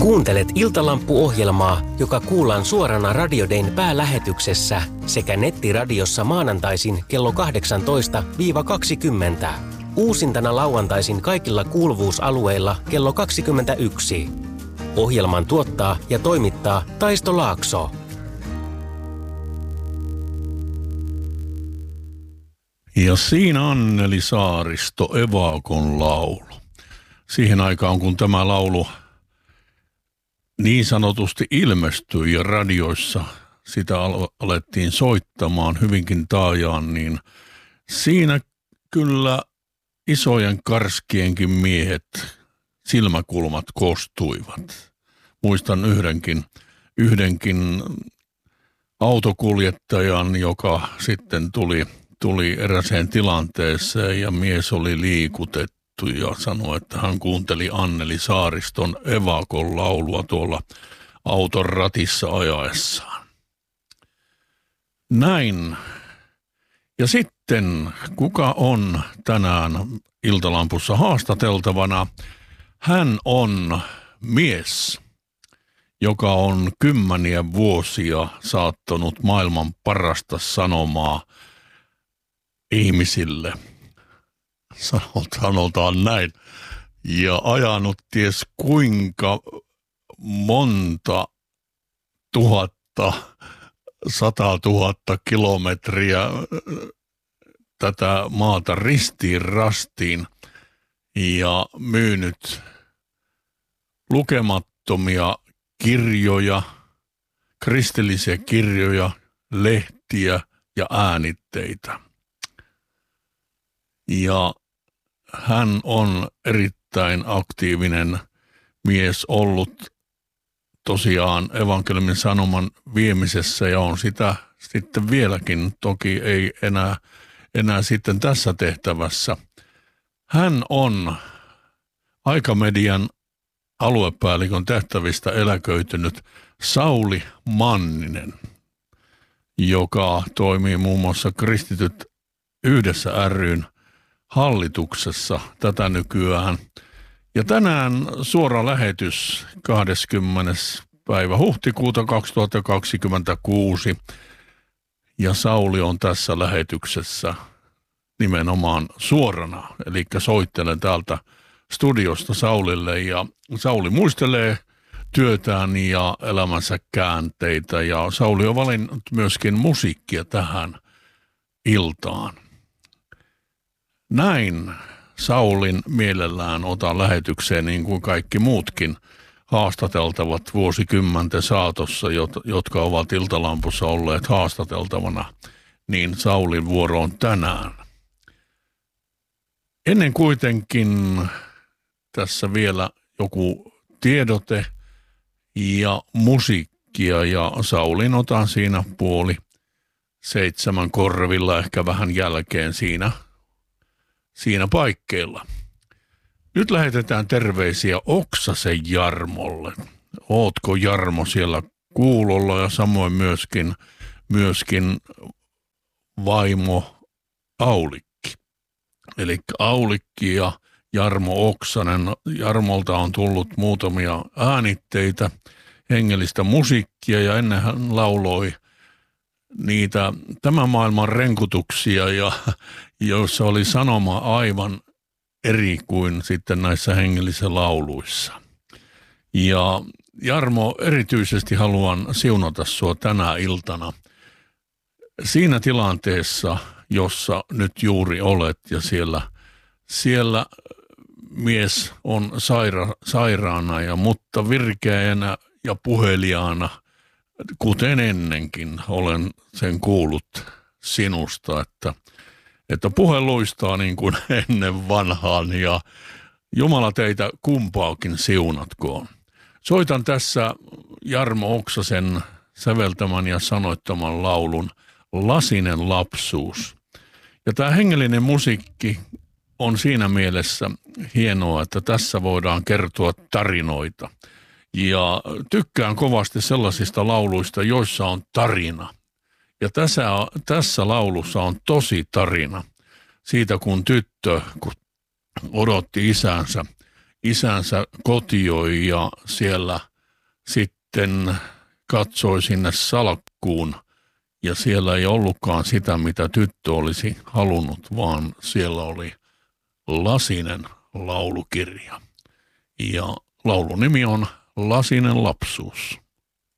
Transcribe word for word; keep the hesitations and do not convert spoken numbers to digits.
Kuuntelet Iltalampu-ohjelmaa, joka kuullaan suorana Radio Dayn päälähetyksessä sekä nettiradiossa maanantaisin kello kahdeksantoista kaksikymmentä. Uusintana lauantaisin kaikilla kuuluvuusalueilla kello kaksikymmentäyksi. Ohjelman tuottaa ja toimittaa Taisto Laakso. Ja siinä Anneli Saaristo, Evakon laulu. Siihen aikaan, kun tämä laulu niin sanotusti ilmestyi ja radioissa sitä alettiin soittamaan hyvinkin taajaan, niin siinä kyllä isojen karskienkin miehet, silmäkulmat kostuivat. Muistan yhdenkin, yhdenkin autokuljettajan, joka sitten tuli, tuli eräseen tilanteeseen ja mies oli liikutettu ja sanoi, että hän kuunteli Anneli Saariston Evakon laulua tuolla auton ratissa ajaessaan. Näin. Ja sitten, kuka on tänään Iltalampussa haastateltavana? Hän on mies, joka on kymmeniä vuosia saattanut maailman parasta sanomaa ihmisille. Sanotaan näin. Ja ajanut ties kuinka monta tuhatta, sata tuhatta kilometriä tätä maata ristiin rastiin ja myynyt lukemattomia kirjoja, kristillisiä kirjoja, lehtiä ja äänitteitä. Ja hän on erittäin aktiivinen mies ollut tosiaan evankeliumin sanoman viemisessä ja on sitä sitten vieläkin, toki ei enää, enää sitten tässä tehtävässä. Hän on Aikamedian aluepäällikön tehtävistä eläköitynyt Sauli Manninen, joka toimii muun muassa Kristityt yhdessä ry:n hallituksessa tätä nykyään. Ja tänään suora lähetys kahdeskymmenes päivä huhtikuuta kaksituhattakaksikymmentäkuusi. Ja Sauli on tässä lähetyksessä nimenomaan suorana. Eli soittelen täältä studiosta Saulille ja Sauli muistelee työtään ja elämänsä käänteitä. Ja Sauli on valinnut myöskin musiikkia tähän iltaan. Näin Saulin mielellään otan lähetykseen niin kuin kaikki muutkin haastateltavat vuosikymmenten saatossa, jotka ovat Iltalampussa olleet haastateltavana, niin Saulin vuoro on tänään. Ennen kuitenkin tässä vielä joku tiedote ja musiikkia ja Saulin otan siinä puoli seitsemän korvilla, ehkä vähän jälkeen siinä Siinä paikkeilla. Nyt lähetetään terveisiä Oksasen Jarmolle. Ootko Jarmo siellä kuulolla ja samoin myöskin, myöskin vaimo Aulikki. Eli Aulikki ja Jarmo Oksanen. Jarmolta on tullut muutamia äänitteitä, hengellistä musiikkia ja ennen hän lauloi niitä tämän maailman renkutuksia, ja, joissa oli sanoma aivan eri kuin sitten näissä hengellisissä lauluissa. Ja Jarmo, erityisesti haluan siunata sua tänä iltana siinä tilanteessa, jossa nyt juuri olet ja siellä, siellä mies on saira, sairaana, ja, mutta virkeänä ja puheliaana, kuten ennenkin olen sen kuullut sinusta, että, että puhe luistaa niin kuin ennen vanhaan ja Jumala teitä kumpaakin siunatkoon. Soitan tässä Jarmo Oksasen säveltämän ja sanoittaman laulun Lasinen lapsuus. Ja tämä hengellinen musiikki on siinä mielessä hienoa, että tässä voidaan kertoa tarinoita. Ja tykkään kovasti sellaisista lauluista, joissa on tarina. Ja tässä, tässä laulussa on tosi tarina siitä, kun tyttö kun odotti isänsä, isänsä kotioi ja siellä sitten katsoi sinne salkkuun ja siellä ei ollutkaan sitä, mitä tyttö olisi halunnut, vaan siellä oli lasinen laulukirja. Ja laulun nimi on Lasinen lapsuus.